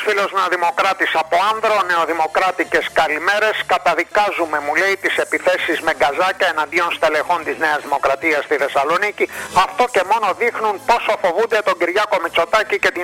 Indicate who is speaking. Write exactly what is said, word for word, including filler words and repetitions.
Speaker 1: φίλος Νεοδημοκράτης από Άνδρο. Νεοδημοκράτικες καλημέρες. Καταδικάζουμε, μου λέει, τις επιθέσεις με γκαζάκια εναντίον στελεχών της Νέας Δημοκρατίας στη Θεσσαλονίκη. Αυτό και μόνο δείχνουν πόσο φοβούνται τον Κυριάκο Μητσοτάκη και την